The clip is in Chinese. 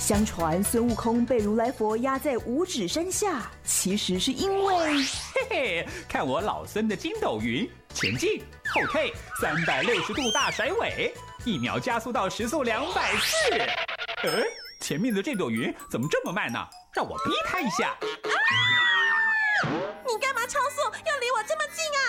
相传孙悟空被如来佛压在五指山下，其实是因为嘿嘿，看我老孙的筋斗云，前进后退，360度大甩尾，1秒加速到时速240。前面的这朵云怎么这么慢呢？让我逼他一下。 你干嘛超速？要离我这么近啊？